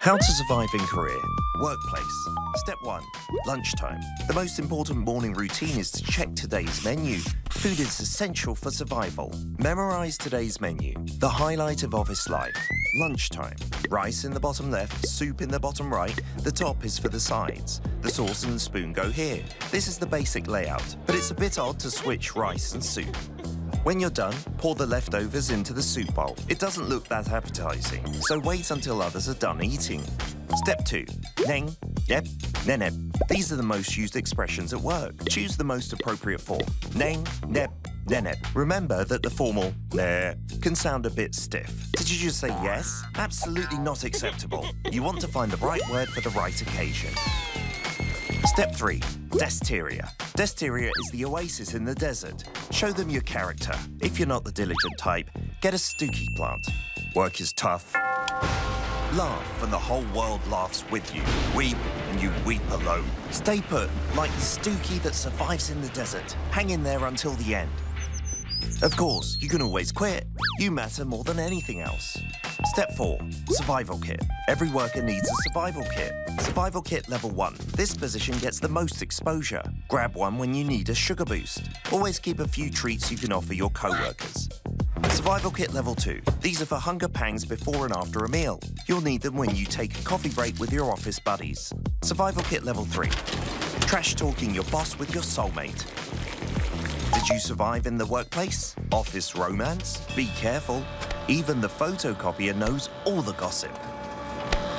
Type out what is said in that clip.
How to survive in Korea. Workplace. Step 1. Lunchtime. The most important morning routine is to check today's menu. Food is essential for survival. Memorize today's menu. The highlight of office life. Lunchtime. Rice in the bottom left, soup in the bottom right. The top is for the sides. The sauce and the spoon go here. This is the basic layout, but it's a bit odd to switch rice and soup. When you're done, pour the leftovers into the soup bowl. It doesn't look that appetizing, so wait until others are done eating. Step 2. Neng, nep, nenep. These are the most used expressions at work. Choose the most appropriate form. Neng, nep, nenep. Remember that the formal ne can sound a bit stiff. Did you just say yes? Absolutely not acceptable. You want to find the right word for the right occasion. Step 3. Desteria. Desteria is the oasis in the desert. Show them your character. If you're not the diligent type, get a stooky plant. Work is tough. Laugh and the whole world laughs with you. Weep and you weep alone. Stay put, like the stooky that survives in the desert. Hang in there until the end. Of course, you can always quit. You matter more than anything else. Step 4. Survival kit. Every worker needs a survival kit. Survival kit level 1. This position gets the most exposure. Grab one when you need a sugar boost. Always keep a few treats you can offer your co-workers. Survival kit level 2. These are for hunger pangs before and after a meal. You'll need them when you take a coffee break with your office buddies. Survival kit level 3. Trash talking your boss with your soulmate. Did you survive in the workplace? Office romance? Be careful. Even the photocopier knows all the gossip.